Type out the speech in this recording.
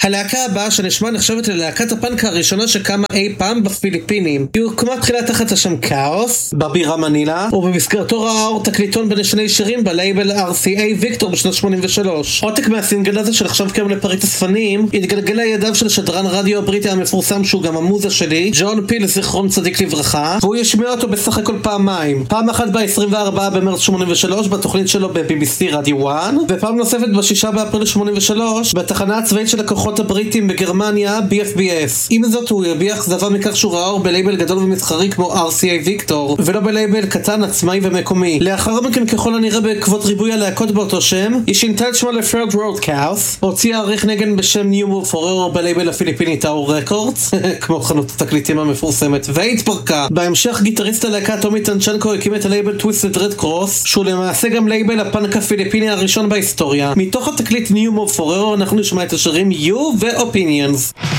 הלהקה הבאה שנשמע נחשבת ללהקת הפאנק הראשונה שקמה אי פעם בפיליפינים. היא הוקמה תחילה תחת השם כאוס בבירה מנילה, ובמסגרתו ראה אור תקליטון בין שני שירים בלייבל RCA ויקטור בשנת 83. עותק מהסינגל הזה שנחשב כיום לפריט אספנים התגלגל לידיו של שדרן רדיו הבריטי המפורסם שהוא גם המוזה שלי, ג'ון פיל זיכרון צדיק לברכה, והוא ישמיע אותו בסך הכל פעמיים, פעם אחת ב-24 במרץ 83 בתוכנית שלו ב-BBC רדיו 1, ופעם נוספת ב-6 באפריל 83 בתחנה הצבאית של הכוחות הבריטים בגרמניה BFBS. עם זאת הוא הרביע אכזבה מכך שהוא ראה אור בלייבל גדול ומסחרי כמו RCA ויקטור ולא בלייבל קטן עצמאי ומקומי. לאחר מכן ככל הנראה בעקבות ריבוי הלהקות באותו שם היא שינתה את שמה ל-Third World Chaos, הוציאה עריך נגן בשם New Move Forever בלייבל הפיליפיני טאור רקורדס כמו חנות התקליטים המפורסמת, והתפרקה. בהמשך גיטריסט הלהקה טומי טנצ'נקו הקים את הלייבל Twisted Red Cross שהוא למעשה גם לייבל הפאנק הפיליפיני הראשון בהיסטוריה. מתוך התקליט New Move Forever אנחנו נשמע את השירים You ו-Opinions.